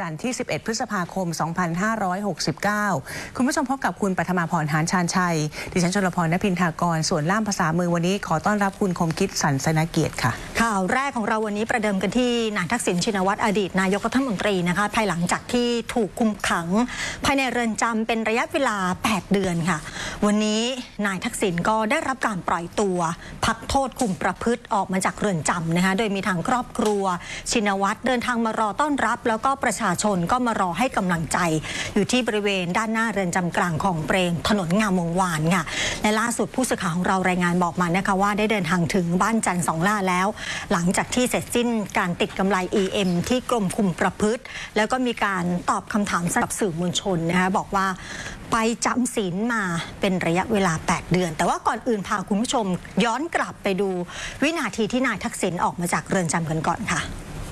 จันทร์ที่ 11 พฤษภาคม 2569 คุณผู้ชมพบกับคุณปฐมาพร หานชาญชัยดิฉันชลพร ณพินทากรส่วนล่ามภาษามือวันนี้ขอต้อนรับคุณคมคิด สันสนเกียรติค่ะข่าวแรกของเราวันนี้ประเดิมกันที่นายทักษิณชินวัตรอดีตนายกรัฐมนตรีนะคะภายหลังจากที่ถูกคุมขังภายในเรือนจำเป็นระยะเวลา 8 เดือนค่ะวันนี้นายทักษิณก็ได้รับการปล่อยตัวพักโทษคุมประพฤติออกมาจากเรือนจำนะคะโดยมีทางครอบครัวชินวัตรเดินทางมารอต้อนรับแล้วก็ประชาชนก็มารอให้กำลังใจอยู่ที่บริเวณด้านหน้าเรือนจำกลางคลองเปรมถนนงามวงวานค่ะและล่าสุดผู้สื่อข่าวของเรารายงานบอกมานะคะว่าได้เดินทางถึงบ้านจันทร์สองล่าแล้วหลังจากที่เสร็จสิ้นการติดกำไร EM ที่กรมคุมประพฤติแล้วก็มีการตอบคำถามสำหรับสื่อมวลชนนะคะบอกว่าไปจำศีลมาเป็นระยะเวลา 8 เดือนแต่ว่าก่อนอื่นพาคุณผู้ชมย้อนกลับไปดูวินาทีที่นายทักษิณออกมาจากเรือนจำกันก่อนค่ะ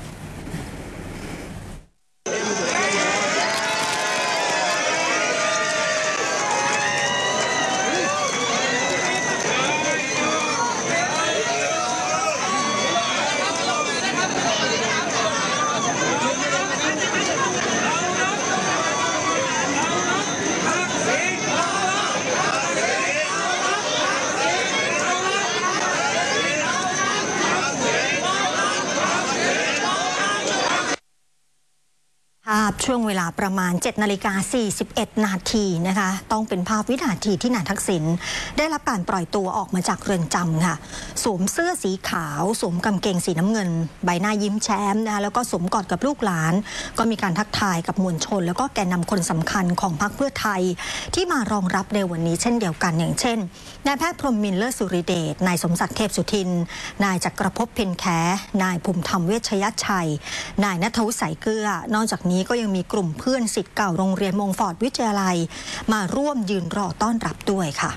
ช่วงเวลาประมาณ 7:41 นาทีนะคะต้องเป็นภาพวินาทีที่นายทักษิณได้รับการปล่อยตัวออกมาจากเรือนจำค่ะสวมเสื้อสีขาวสวมกางเกงสีน้ำเงินใบหน้ายิ้มแย้มนะคะแล้วก็สวมกอดกับลูกหลานก็มีการทักทายกับมวลชนแล้วก็แกนนำคนสำคัญของพรรคเพื่อไทยที่มารองรับในวันนี้เช่นเดียวกันอย่างเช่นนายแพทย์พรหมมินทร์ เลิศสุริเดชนายสมศักดิ์เทพสุทินนายจักรภพเพ็ญแขนายภูมิธรรมเวชยชัยนายณัฐวุฒิ สายเกลือนอกจากนี้ก็ยังมีกลุ่มเพื่อนศิษย์เก่าโรงเรียนมงฟอร์ดวิทยาลัยมาร่วมยืนรอต้อนรับด้วยค่ะ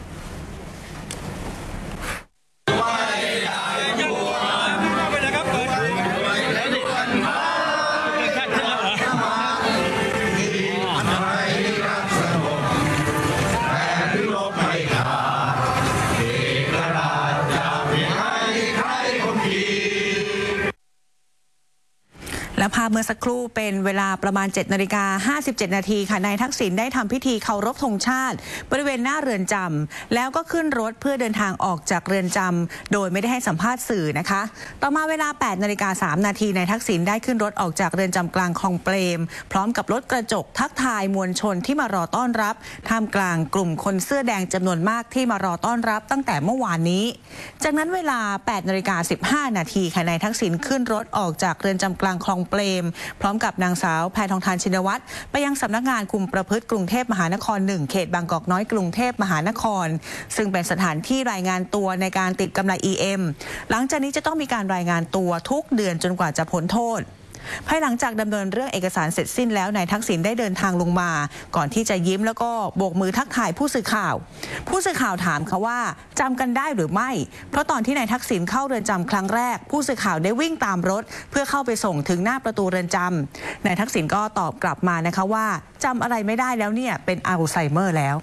และภาพเมื่อสักครู่เป็นเวลาประมาณ 7:57 นาทีค่ะนายทักษิณได้ทำพิธีเคารพธงชาติบริเวณหน้าเรือนจำแล้วก็ขึ้นรถเพื่อเดินทางออกจากเรือนจำโดยไม่ได้ให้สัมภาษณ์สื่อนะคะต่อมาเวลา 8:03 นาทีนายทักษิณได้ขึ้นรถออกจากเรือนจำกลางคลองเปรมพร้อมกับรถกระจกทักทายมวลชนที่มารอต้อนรับท่ามกลางกลุ่มคนเสื้อแดงจำนวนมากที่มารอต้อนรับตั้งแต่เมื่อวานนี้จากนั้นเวลา 8:15 นาทีค่ะนายทักษิณขึ้นรถออกจากเรือนจำกลางคลองเปรมพร้อมกับนางสาวแพทองธารชินวัตรไปยังสำนักงานคุมประพฤติกรุงเทพมหานคร 1 เขตบางกอกน้อยกรุงเทพมหานครซึ่งเป็นสถานที่รายงานตัวในการติดกำไร EM หลังจากนี้จะต้องมีการรายงานตัวทุกเดือนจนกว่าจะพ้นโทษภายหลังจากดำเนินเรื่องเอกสารเสร็จสิ้นแล้วนายทักษิณได้เดินทางลงมาก่อนที่จะยิ้มแล้วก็โบกมือทักทายผู้สื่อข่าวถามเขาว่าจำกันได้หรือไม่เพราะตอนที่นายทักษิณเข้าเรือนจำครั้งแรกผู้สื่อข่าวได้วิ่งตามรถเพื่อเข้าไปส่งถึงหน้าประตูเรือนจำนายทักษิณก็ตอบกลับมานะคะว่าจำอะไรไม่ได้แล้วเนี่ยเป็นอัลไซเมอร์แล้ว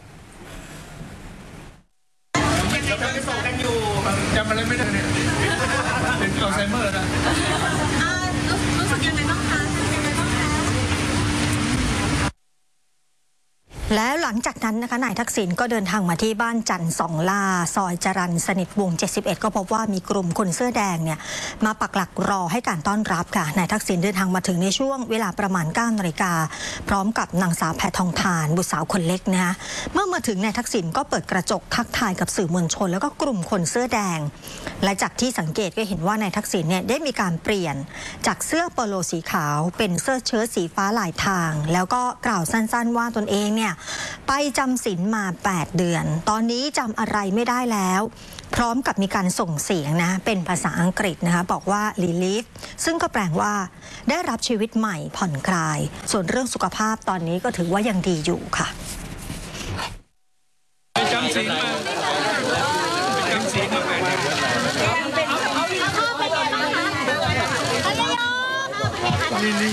จำอะไรไม่ได้เนี่ยเป็นอัลไซเมอร์นะรู้สึกยังไงบ้างคะแล้วหลังจากนั้นนะคะนายทักษิณก็เดินทางมาที่บ้านจันทร์สองล่าซอยจรัญสนิทวงศ์ 71ก็พบว่ามีกลุ่มคนเสื้อแดงเนี่ยมาปักหลักรอให้การต้อนรับค่ะนายทักษิณเดินทางมาถึงในช่วงเวลาประมาณ 9 นาฬิกาพร้อมกับนางสาวแพทองธารบุตรสาวคนเล็กนะคะเมื่อมาถึงนายทักษิณก็เปิดกระจกทักทายกับสื่อมวลชนแล้วก็กลุ่มคนเสื้อแดงและจากที่สังเกตก็เห็นว่านายทักษิณเนี่ยได้มีการเปลี่ยนจากเสื้อโปโลสีขาวเป็นเสื้อเชิ้ตสีฟ้าลายทางแล้วก็กล่าวสั้นๆว่าตนเองเนี่ยไปจำศีลมา 8 เดือนตอนนี้จำอะไรไม่ได้แล้วพร้อมกับมีการส่งเสียงนะเป็นภาษาอังกฤษนะคะบอกว่า relief ซึ่งก็แปลว่าได้รับชีวิตใหม่ผ่อนคลายส่วนเรื่องสุขภาพตอนนี้ก็ถือว่ายังดีอยู่ค่ะจำศีลมาจำศีลมาลิลี่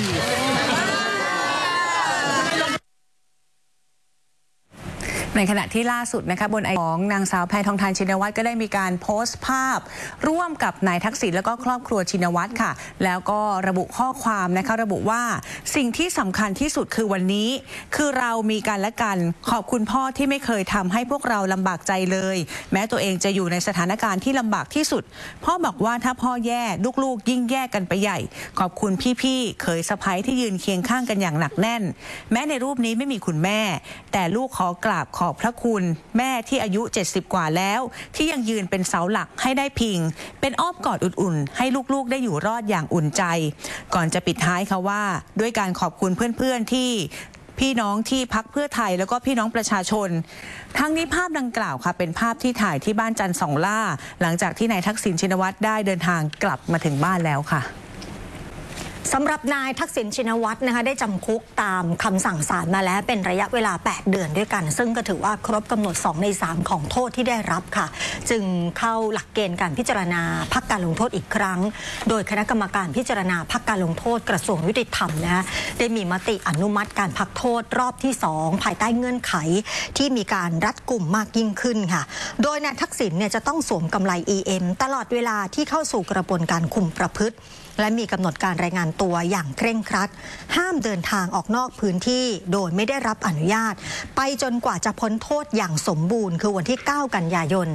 ในขณะที่ล่าสุดนะคะบนไอของนางสาวแพทองธารชินวัตรก็ได้มีการโพสต์ภาพร่วมกับนายทักษิณแล้วก็ครอบครัวชินวัตรค่ะแล้วก็ระบุข้อความนะคะระบุว่าสิ่งที่สำคัญที่สุดคือวันนี้คือเรามีกันและกันขอบคุณพ่อที่ไม่เคยทำให้พวกเราลำบากใจเลยแม้ตัวเองจะอยู่ในสถานการณ์ที่ลำบากที่สุดพ่อบอกว่าถ้าพ่อแย่ลูกๆยิ่งแย่กันไปใหญ่ขอบคุณพี่ๆเขยสะใภ้ที่ยืนเคียงข้างกันอย่างหนักแน่นแม้ในรูปนี้ไม่มีคุณแม่แต่ลูกขอกราบขอบพระคุณแม่ที่อายุ70กว่าแล้วที่ยังยืนเป็นเสาหลักให้ได้พิงเป็นอ้อมกอดอุ่นๆให้ลูกๆได้อยู่รอดอย่างอุ่นใจก่อนจะปิดท้ายค่ะว่าด้วยการขอบคุณเพื่อนๆที่พี่น้องที่พรรคเพื่อไทยแล้วก็พี่น้องประชาชนทั้งนี้ภาพดังกล่าวค่ะเป็นภาพที่ถ่ายที่บ้านจันทร์สองล่าหลังจากที่นายทักษิณชินวัตรได้เดินทางกลับมาถึงบ้านแล้วค่ะสำหรับนายทักษิณชินวัตรนะคะได้จำคุกตามคำสั่งศาลมาแล้วเป็นระยะเวลา8เดือนด้วยกันซึ่งก็ถือว่าครบกำหนด2ใน3ของโทษที่ได้รับค่ะจึงเข้าหลักเกณฑ์การพิจารณาพักการลงโทษอีกครั้งโดยคณะกรรมการพิจารณาพักการลงโทษกระทรวงยุติธรรมนะได้มีมติอนุมัติการพักโทษรอบที่2ภายใต้เงื่อนไขที่มีการรัดกุมมากยิ่งขึ้นค่ะโดยนายทักษิณเนี่ยจะต้องสวมกำไร EM ตลอดเวลาที่เข้าสู่กระบวนการคุมประพฤติและมีกำหนดการรายงานตัวอย่างเคร่งครัดห้ามเดินทางออกนอกพื้นที่โดยไม่ได้รับอนุญาตไปจนกว่าจะพ้นโทษอย่างสมบูรณ์คือวันที่9กันยายน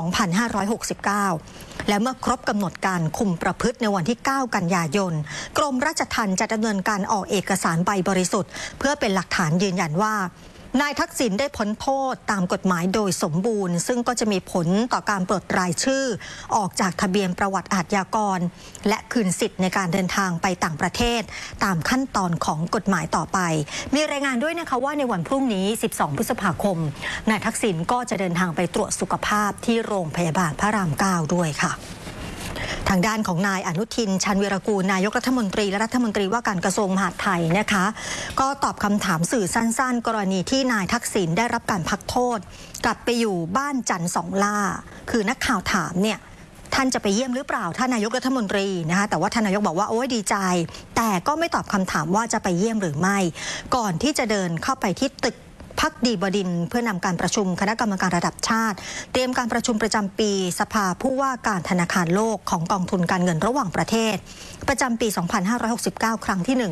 2569และเมื่อครบกำหนดการคุมประพฤติในวันที่9กันยายนกรมราชทัณฑ์จะดำเนินการออกเอกสารใบบริสุทธิ์เพื่อเป็นหลักฐานยืนยันว่านายทักษิณได้พ้นโทษตามกฎหมายโดยสมบูรณ์ซึ่งก็จะมีผลต่อการปลดรายชื่อออกจากทะเบียนประวัติอาชญากรและคืนสิทธิ์ในการเดินทางไปต่างประเทศตามขั้นตอนของกฎหมายต่อไปมีรายงานด้วยนะคะว่าในวันพรุ่งนี้12พฤษภาคมนายทักษิณก็จะเดินทางไปตรวจสุขภาพที่โรงพยาบาลพระราม9ด้วยค่ะทางด้านของนายอนุทินชาญวีรกูลนายกรัฐมนตรีและรัฐมนตรีว่าการกระทรวงมหาดไทยนะคะก็ตอบคำถามสื่อสั้นๆกรณีที่นายทักษิณได้รับการพักโทษกลับไปอยู่บ้านจันทร์สองล่าคือนักข่าวถามเนี่ยท่านจะไปเยี่ยมหรือเปล่าท่านนายกรัฐมนตรีนะคะแต่ว่าท่านนายกบอกว่าโอ้ยดีใจแต่ก็ไม่ตอบคำถามว่าจะไปเยี่ยมหรือไม่ก่อนที่จะเดินเข้าไปที่ตึกพักดีบดินทร์เพื่อนำการประชุมคณะกรรมการระดับชาติเตรียมการประชุมประจำปีสภาผู้ว่าการธนาคารโลกของกองทุนการเงินระหว่างประเทศประจำปี 2569 ครั้งที่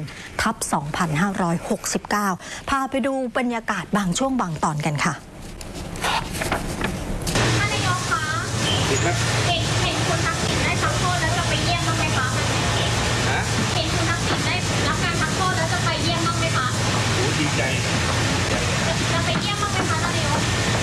1/2569 พาไปดูบรรยากาศบางช่วงบางตอนกันค่ะท่านนายกคะเห็นคุณทักษิณได้พักโทษแล้วจะไปเยี่ยมบ้างไหมคะเห็นคุณทักษิณได้รับการพักโทษแล้วจะไปเยี่ยมบ้างไหมคะดีใจจะไปเยี่ยมบ้างไหมคะท่านนายก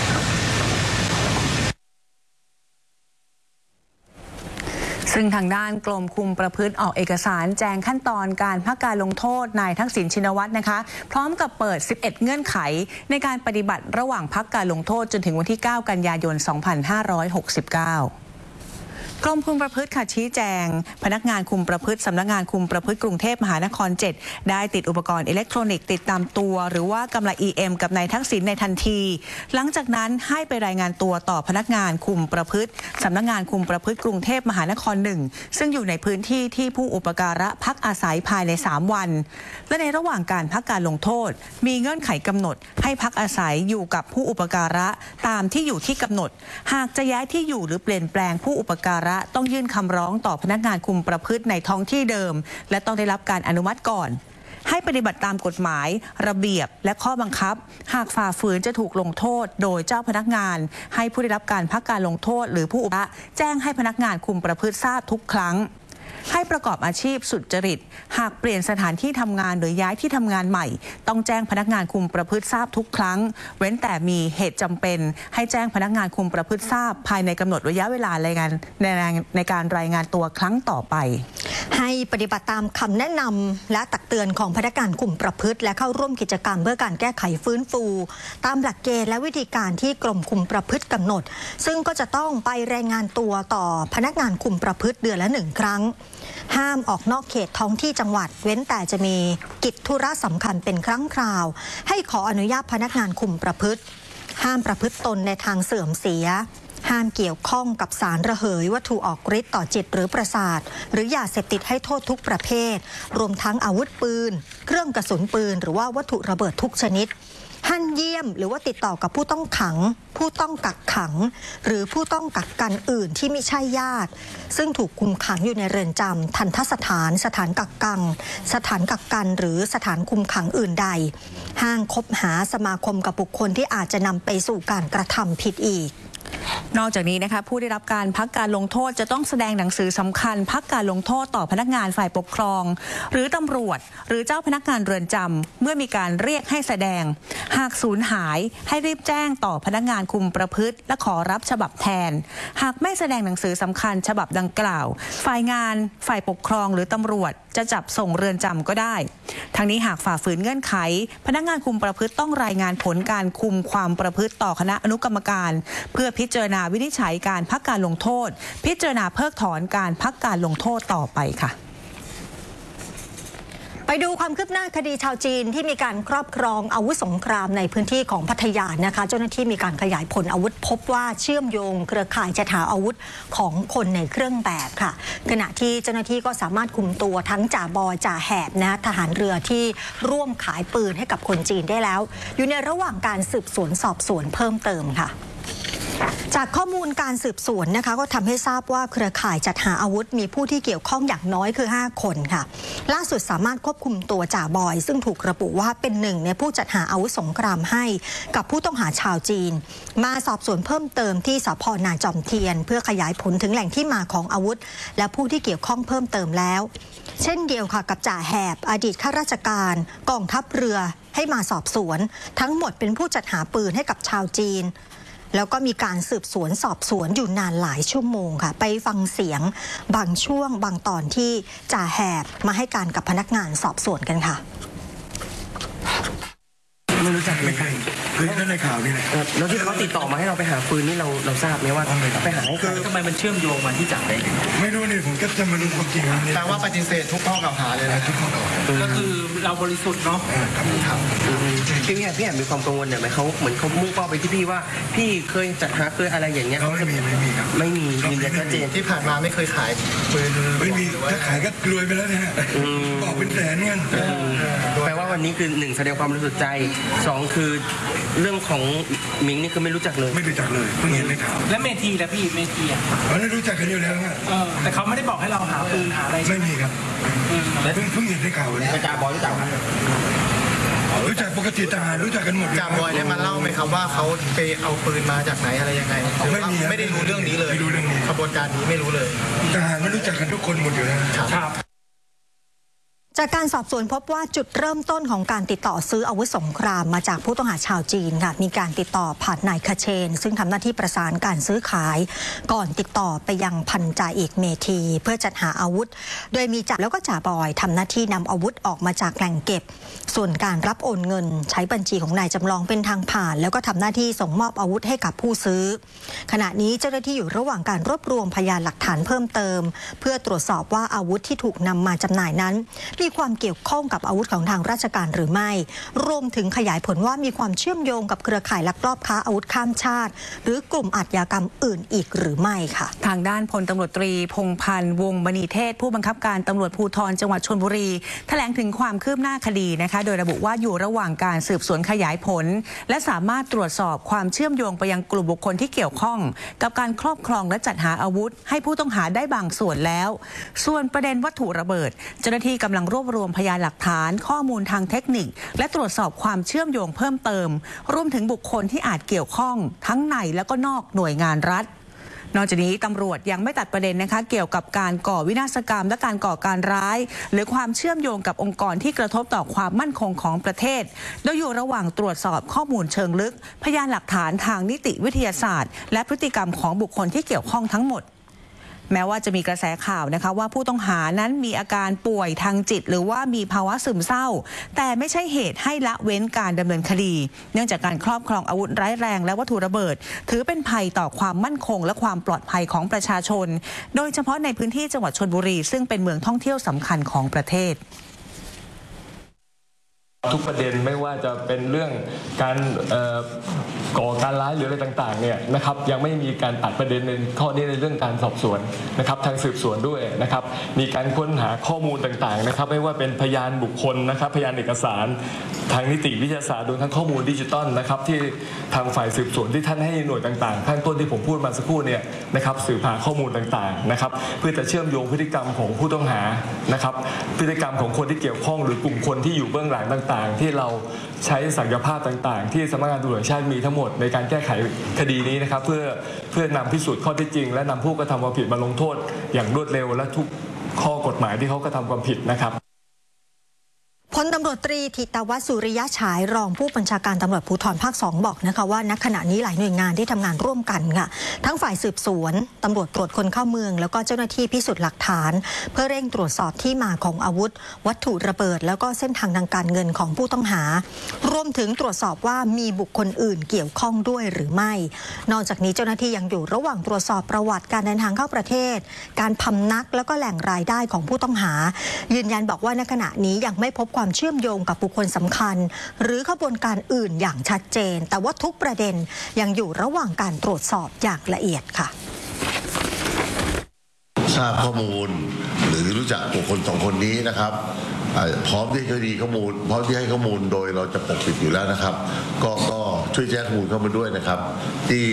ซึ่งทางด้านกรมคุมประพฤติออกเอกสารแจงขั้นตอนการพักการลงโทษนายทักษิณชินวัตรนะคะพร้อมกับเปิด11เงื่อนไขในการปฏิบัติระหว่างพักการลงโทษจนถึงวันที่9กันยายน2569กรมคุมประพฤติค่ะชี้แจงพนักงานคุมประพฤติสำนักงานคุมประพฤติกรุงเทพมหานคร7ได้ติดอุปกรณ์อิเล็กทรอนิกส์ติดตามตัวหรือว่ากำไร EM กับนายทักษิณในทันทีหลังจากนั้นให้ไปรายงานตัวต่อพนักงานคุมประพฤติสำนักงานคุมประพฤติกรุงเทพมหานคร1ซึ่งอยู่ในพื้นที่ที่ผู้อุปการะพักอาศัยภายใน3วันและในระหว่างการพักการลงโทษมีเงื่อนไขกำหนดให้พักอาศัยอยู่กับผู้อุปการะตามที่อยู่ที่กำหนดหากจะย้ายที่อยู่หรือเปลี่ยนแปลงผู้อุปการะต้องยื่นคำร้องต่อพนักงานคุมประพฤติในท้องที่เดิมและต้องได้รับการอนุมัติก่อนให้ปฏิบัติตามกฎหมายระเบียบและข้อบังคับหากฝ่าฝืนจะถูกลงโทษโดยเจ้าพนักงานให้ผู้ได้รับการพักการลงโทษหรือผู้อุปการะแจ้งให้พนักงานคุมประพฤติทราบทุกครั้งให้ประกอบอาชีพสุจริตหากเปลี่ยนสถานที่ทำงานหรือย้ายที่ทำงานใหม่ต้องแจ้งพนักงานคุมประพฤติทราบทุกครั้งเว้นแต่มีเหตุจำเป็นให้แจ้งพนักงานคุมประพฤติทราบภายในกำหนดระยะเวลในการรายงานตัวครั้งต่อไปให้ปฏิบัติตามคำแนะนำและตักเตือนของพนักงานคุมประพฤติและเข้าร่วมกิจกรรมเพื่อการแก้ไขฟื้นฟูตามหลักเกณฑ์และวิธีการที่กรมคุมประพฤติกำหนดซึ่งก็จะต้องไปรายงานตัวต่อพนักงานคุมประพฤติเดือนละ1ครั้งห้ามออกนอกเขตท้องที่จังหวัดเว้นแต่จะมีกิจธุระสำคัญเป็นครั้งคราวให้ขออนุญาตพนักงานคุมประพฤติห้ามประพฤติตนในทางเสื่อมเสียห้ามเกี่ยวข้องกับสารระเหยวัตถุออกฤทธิ์ต่อจิตหรือประสาทหรือยาเสพติดให้โทษทุกประเภทรวมทั้งอาวุธปืนเครื่องกระสุนปืนหรือว่าวัตถุระเบิดทุกชนิดห้ามเยี่ยมหรือว่าติดต่อกับผู้ต้องขังผู้ต้องกักขังหรือผู้ต้องกักกันอื่นที่ไม่ใช่ญาติซึ่งถูกคุมขังอยู่ในเรือนจำทัณฑสถานสถานกักกันสถานกักกันหรือสถานคุมขังอื่นใดห้ามคบหาสมาคมกับบุคคลที่อาจจะนำไปสู่การกระทำผิดอีกนอกจากนี้นะคะผู้ได้รับการพักการลงโทษจะต้องแสดงหนังสือสำคัญพักการลงโทษต่อพนักงานฝ่ายปกครองหรือตำรวจหรือเจ้าพนักงานเรือนจำเมื่อมีการเรียกให้แสดงหากสูญหายให้รีบแจ้งต่อพนักงานคุมประพฤติและขอรับฉบับแทนหากไม่แสดงหนังสือสำคัญฉบับดังกล่าวฝ่ายงานฝ่ายปกครองหรือตำรวจจะจับส่งเรือนจำก็ได้ทั้งนี้หากฝ่าฝืนเงื่อนไขพนักงานคุมประพฤติต้องรายงานผลการคุมความประพฤติต่อคณะอนุกรรมการเพื่อพิจารณาวินิจฉัยการพักการลงโทษพิจารณาเพิกถอนการพักการลงโทษต่อไปค่ะไปดูความคืบหน้าคดีชาวจีนที่มีการครอบครองอาวุธสงครามในพื้นที่ของพัทยานะคะเจ้าหน้าที่มีการขยายผลอาวุธพบว่าเชื่อมโยงเครือข่ายจัดหาอาวุธของคนในเครื่องแบบค่ะขณะที่เจ้าหน้าที่ก็สามารถคุมตัวทั้งจ่าบอยจ่าแหบนะทหารเรือที่ร่วมขายปืนให้กับคนจีนได้แล้วอยู่ในระหว่างการสืบสวนสอบสวนเพิ่มเติมค่ะจากข้อมูลการสืบสวนนะคะก็ทำให้ทราบว่าเครือข่ายจัดหาอาวุธมีผู้ที่เกี่ยวข้องอย่างน้อยคือ5คนค่ะล่าสุดสามารถควบคุมตัวจ่าบอยซึ่งถูกระบุว่าเป็นหนึ่งในผู้จัดหาอาวุธสงครามให้กับผู้ต้องหาชาวจีนมาสอบสวนเพิ่มเติมที่สภ.นาจอมเทียนเพื่อขยายผลถึงแหล่งที่มาของอาวุธและผู้ที่เกี่ยวข้องเพิ่มเติมแล้วเช่นเดียวค่ะกับจ่าแหบอดีตข้าราชการกองทัพเรือให้มาสอบสวนทั้งหมดเป็นผู้จัดหาปืนให้กับชาวจีนแล้วก็มีการสืบสวนสอบสวนอยู่นานหลายชั่วโมงค่ะไปฟังเสียงบางช่วงบางตอนที่จ่าแหบมาให้การกับพนักงานสอบสวนกันค่ะไม่รู้จักเลยเคยได้ในข่าวนี่แหละแล้วที่เขาติดต่อมาให้เราไปหาปืนนี่เราทราบไหมว่าไปหาให้ทำไมมันเชื่อมโยงมาที่จ่าได้ไม่รู้นี่ผมก็จะมารู้ความจริงนี่แต่ว่าปฏิเสธทุกข้อกล่าวหาเลยนะทุกข้อกล่าวหาก็คือเราบริสุทธิ์เนาะครับพี่แหบมีความกังวลเนี่ยไหมเขาเหมือนเขามุ่งเป้าไปที่พี่ว่าพี่เคยจัดหาเคยอะไรอย่างเงี้ยไม่มีครับไม่มียืนยันชัดเจนที่ผ่านมาไม่เคยขายปืนไม่มีถ้าขายก็รวยไปแล้วเนี่ยบอกเป็นแสนเงินแปลว่าวันนี้คือ1แสดงความบริสุทธิ์ใจ2คือเรื่องของมิงนี่คือไม่รู้จักเลยไม่รู้จักเลยเพิ่งเห็นในข่าวและเมทีแล้วพี่เมทีอ่ะเราได้รู้จักกันอยู่แล้วครับแต่เขาไม่ได้บอกให้เราหาปืนหาอะไรไม่มีครับเพิ่งเห็นในข่าวเลยจ่าบอยรู้จักไหมรู้จักปกติทหารรู้จักกันหมดจ่าบอยได้มาเล่าไหมครับว่าเขาไปเอาปืนมาจากไหนอะไรยังไงไม่ได้รู้เรื่องนี้เลยไม่รู้เรื่องนี้ขบวนการนี้ไม่รู้เลยทหารไม่รู้จักกันทุกคนหมดอยู่แล้วครับจากการสอบสวนพบว่าจุดเริ่มต้นของการติดต่อซื้ออาวุธสงครามมาจากผู้ต้องหาชาวจีนค่ะมีการติดต่อผ่านนายคเชนซึ่งทำหน้าที่ประสานการซื้อขายก่อนติดต่อไปยังพันจ่าเอกเมธีเพื่อจัดหาอาวุธโดยมีจ่าแล้วก็จ่าบอยทำหน้าที่นำอาวุธออกมาจากแหล่งเก็บส่วนการรับโอนเงินใช้บัญชีของนายจำลองเป็นทางผ่านแล้วก็ทำหน้าที่ส่งมอบอาวุธให้กับผู้ซื้อขณะนี้เจ้าหน้าที่อยู่ระหว่างการรวบรวมพยานหลักฐานเพิ่มเติมเพื่อตรวจสอบว่าอาวุธที่ถูกนำมาจำหน่ายนั้นมีความเกี่ยวข้องกับอาวุธของทางราชการหรือไม่รวมถึงขยายผลว่ามีความเชื่อมโยงกับเครือข่ายลักลอบค้าอาวุธข้ามชาติหรือกลุ่มอาชญากรรมอื่นอีกหรือไม่ค่ะทางด้านพลตำรวจตรีพงษ์พันธ์วงศ์มณีเทศผู้บังคับการตำรวจภูธรจังหวัดชลบุรีแถลงถึงความคืบหน้าคดีนะคะโดยระบุว่าอยู่ระหว่างการสืบสวนขยายผลและสามารถตรวจสอบความเชื่อมโยงไปยังกลุ่มบุคคลที่เกี่ยวข้องกับการครอบครองและจัดหาอาวุธให้ผู้ต้องหาได้บางส่วนแล้วส่วนประเด็นวัตถุระเบิดเจ้าหน้าที่กำลังรวบรวมพยานหลักฐานข้อมูลทางเทคนิคและตรวจสอบความเชื่อมโยงเพิ่มเติมรวมถึงบุคคลที่อาจเกี่ยวข้องทั้งในและก็นอกหน่วยงานรัฐนอกจากนี้ตำรวจยังไม่ตัดประเด็นนะคะเกี่ยวกับการก่อวินาศกรรมและการก่อการร้ายหรือความเชื่อมโยงกับองค์กรที่กระทบต่อความมั่นคงของประเทศโดยอยู่ระหว่างตรวจสอบข้อมูลเชิงลึกพยานหลักฐานทางนิติวิทยาศาสตร์และพฤติกรรมของบุคคลที่เกี่ยวข้องทั้งหมดแม้ว่าจะมีกระแสข่าวนะคะว่าผู้ต้องหานั้นมีอาการป่วยทางจิตหรือว่ามีภาวะซึมเศร้าแต่ไม่ใช่เหตุให้ละเว้นการดำเนินคดีเนื่องจากการครอบครองอาวุธร้ายแรงและวัตถุระเบิดถือเป็นภัยต่อความมั่นคงและความปลอดภัยของประชาชนโดยเฉพาะในพื้นที่จังหวัดชลบุรีซึ่งเป็นเมืองท่องเที่ยวสำคัญของประเทศทุกประเด็นไม่ว่าจะเป็นเรื่องการก่อการร้ายหรืออะไรต่างๆเนี่ยนะครับยังไม่มีการตัดประเด็นในข้อนี้ในเรื่องการสอบสวนนะครับทางสืบสวนด้วยนะครับมีการค้นหาข้อมูลต่างๆนะครับไม่ว่าเป็นพยานบุคคลนะครับพยานเอกสารทางนิติวิทยาศาสตร์รวมทั้งข้อมูลดิจิตอลนะครับที่ทางฝ่ายสืบสวนที่ท่านให้หน่วยต่างๆข้างต้นที่ผมพูดมาสักครู่เนี่ยนะครับสืบหาข้อมูลต่างๆนะครับเพื่อจะเชื่อมโยงพฤติกรรมของผู้ต้องหานะครับพฤติกรรมของคนที่เกี่ยวข้องหรือกลุ่มคนที่อยู่เบื้องหลังต่างๆที่เราใช้ศักยภาพต่างๆที่สำนักงานตำรวจแห่งชาติมีทั้งหมดในการแก้ไขคดีนี้นะครับเพื่อนำพิสูจน์ข้อเท็จจริงและนำผู้กระทำความผิดมาลงโทษอย่างรวดเร็วและทุกข้อกฎหมายที่เขากระทำความผิดนะครับพลตำรวจตรีธิตวัฒน์สุริยะฉายรองผู้บัญชาการตำรวจภูธรภาค 2บอกนะคะว่าณขณะนี้หลายหน่วยงานที่ทำงานร่วมกันค่ะทั้งฝ่ายสืบสวนตำรวจตรวจคนเข้าเมืองแล้วก็เจ้าหน้าที่พิสูจน์หลักฐานเพื่อเร่งตรวจสอบที่มาของอาวุธวัตถุระเบิดแล้วก็เส้นทางทางการเงินของผู้ต้องหารวมถึงตรวจสอบว่ามีบุคคลอื่นเกี่ยวข้องด้วยหรือไม่นอกจากนี้เจ้าหน้าที่ยังอยู่ระหว่างตรวจสอบประวัติการเดินทางเข้าประเทศการพำนักแล้วก็แหล่งรายได้ของผู้ต้องหายืนยันบอกว่าณขณะนี้ยังไม่พบความเชื่อมโยงกับบุคคลสำคัญหรือขบวนการอื่นอย่างชัดเจนแต่ว่าทุกประเด็นยังอยู่ระหว่างการตรวจสอบอย่างละเอียดค่ะทราบข้อมูลหรือรู้จักบุคคล2 คนนี้นะครับพร้อมที่จะดีข้อมูลพร้อมที่ให้ข้อมูลโดยเราจะปกปิดอยู่แล้วนะครับก็ช่วยแจ้งข้อมูลเข้ามาด้วยนะครับที่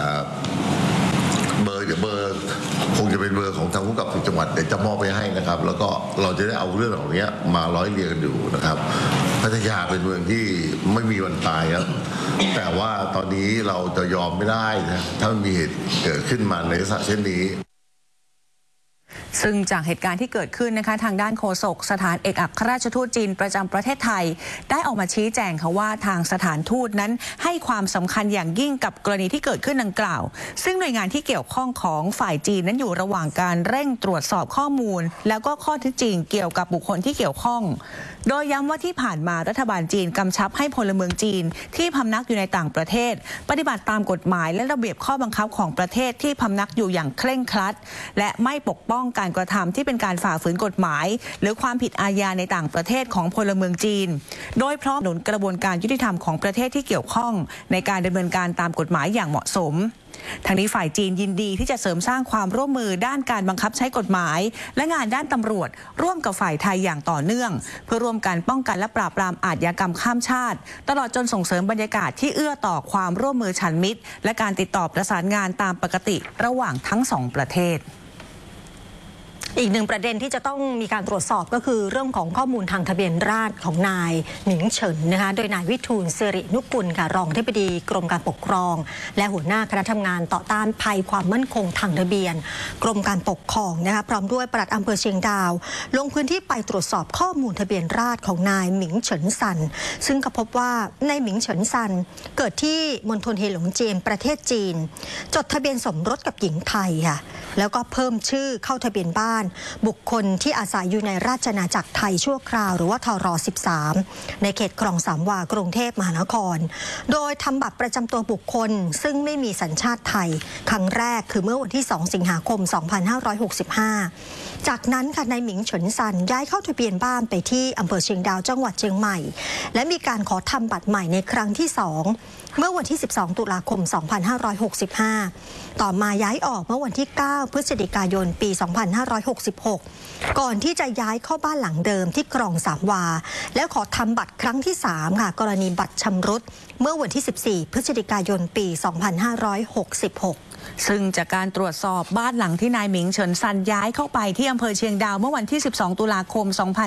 เบอร์คงจะเป็นเบอร์ของทางผู้กำกับจังหวัดเดี๋ยวจะมอบไปให้นะครับแล้วก็เราจะได้เอาเรื่องเหล่านี้มาร้อยเรียงกันอยู่นะครับพัทยาเป็นเมืองที่ไม่มีวันตายครับแต่ว่าตอนนี้เราจะยอมไม่ได้นะถ้ามันมีเหตุเกิดขึ้นมาในลักษณะเช่นนี้ซึ่งจากเหตุการณ์ที่เกิดขึ้นนะคะทางด้านโฆษกสถานเอกอัครราชทูตจีนประจำประเทศไทยได้ออกมาชี้แจงค่ะว่าทางสถานทูตนั้นให้ความสำคัญอย่างยิ่งกับกรณีที่เกิดขึ้นดังกล่าวซึ่งหน่วยงานที่เกี่ยวข้องของฝ่ายจีนนั้นอยู่ระหว่างการเร่งตรวจสอบข้อมูลแล้วก็ข้อเท็จจริงเกี่ยวกับบุคคลที่เกี่ยวข้องโดยย้ำว่าที่ผ่านมารัฐบาลจีนกำชับให้พลเมืองจีนที่พำนักอยู่ในต่างประเทศปฏิบัติตามกฎหมายและระเบียบข้อบังคับของประเทศที่พำนักอยู่อย่างเคร่งครัดและไม่ปกป้องการกระทำที่เป็นการฝ่าฝืนกฎหมายหรือความผิดอาญาในต่างประเทศของพลเมืองจีนโดยพร้อมหนุนกระบวนการยุติธรรมของประเทศที่เกี่ยวข้องในการดำเนินการตามกฎหมายอย่างเหมาะสมทางนี้ฝ่ายจีนยินดีที่จะเสริมสร้างความร่วมมือด้านการบังคับใช้กฎหมายและงานด้านตำรวจร่วมกับฝ่ายไทยอย่างต่อเนื่องเพื่อร่วมกันป้องกันและปราบปรามอาชญากรรมข้ามชาติตลอดจนส่งเสริมบรรยากาศที่เอื้อต่อความร่วมมือฉันมิตรและการติดต่อประสานงานตามปกติระหว่างทั้ง2ประเทศอีกหนึ่งประเด็นที่จะต้องมีการตรวจสอบก็คือเรื่องของข้อมูลทางทะเบียนราษฎร์ของนายหมิงเฉินนะคะโดยนายวิทูลสิรินุกุลค่ะรองอธิบดีกรมการปกครองและหัวหน้าคณะทำงานต่อต้านภัยความมั่นคงทางทะเบียนกรมการปกครองนะคะพร้อมด้วยปลัดอำเภอเชียงดาวลงพื้นที่ไปตรวจสอบข้อมูลทะเบียนราษฎร์ของนายหมิงเฉินซันซึ่งก็พบว่านายหมิงเฉินซันเกิดที่มณฑลเฮหลงเจียนประเทศจีนจดทะเบียนสมรสกับหญิงไทยค่ะแล้วก็เพิ่มชื่อเข้าทะเบียนบ้านบุคคลที่อาศัยอยู่ในราชอาณาจักรไทยชั่วคราวหรือว่าทร13ในเขตคลองสามวากรุงเทพมหานครโดยทำบัตรประจำตัวบุคคลซึ่งไม่มีสัญชาติไทยครั้งแรกคือเมื่อวันที่2 สิงหาคม 2565จากนั้นค่ะนายหมิงเฉินซันย้ายเข้าทะเบียนบ้านไปที่อำเภอเชียงดาวจังหวัดเชียงใหม่และมีการขอทำบัตรใหม่ในครั้งที่2เมื่อวันที่12 ตุลาคม 2565ต่อมาย้ายออกเมื่อวันที่9 พฤศจิกายน ปี 2566ก่อนที่จะย้ายเข้าบ้านหลังเดิมที่คลองสามวาแล้วขอทำบัตรครั้งที่3ค่ะกรณีบัตรชำรุดเมื่อวันที่14 พฤศจิกายน ปี 2566 ซึ่งจากการตรวจสอบบ้านหลังที่นายหมิงเฉินซันย้ายเข้าไปที่อำเภอเชียงดาวเมื่อวันที่12 ตุลาคม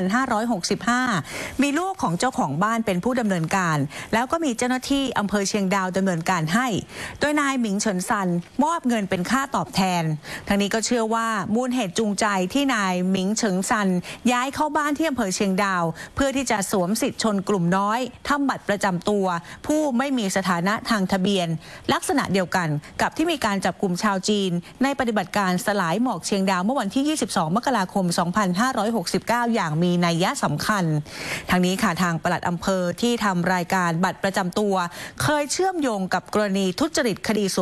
2565มีลูกของเจ้าของบ้านเป็นผู้ดำเนินการแล้วก็มีเจ้าหน้าที่อำเภอเชียงดาวดำเนินการให้โดยนายหมิงเฉินซันมอบเงินเป็นค่าตอบแทนทางนี้ก็เชื่อว่ามูลเหตุจูงใจที่นายหมิงเฉินซันย้ายเข้าบ้านที่อำเภอเชียงดาวเพื่อที่จะสวมสิทธิชนกลุ่มน้อยทำบัตรประจำตัวผู้ไม่มีสถานะทางทะเบียนลักษณะเดียวกันกับที่มีการจับกลุ่มชาวจีนในปฏิบัติการสลายหมอกเชียงดาวเมื่อวันที่22 มกราคม 2569อย่างมีนัยสำคัญทางนี้ค่ะทางปลัดอำเภอที่ทำรายการบัตรประจำตัวเคยเชื่อมโยงกับกรณีทุจริตคดี